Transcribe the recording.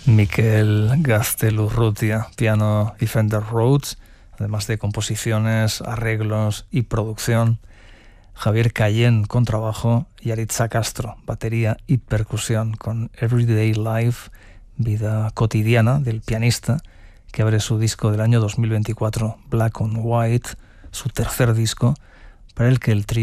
Miquel Gaztelu-Urrutia, piano y Fender Rhodes, además de composiciones, arreglos y producción. Javier Cayén, contrabajo, y Aritza Castro, batería y percusión, con Everyday Life, vida cotidiana del pianista, que abre su disco del año 2024, Black on White, su tercer disco, para el que el trío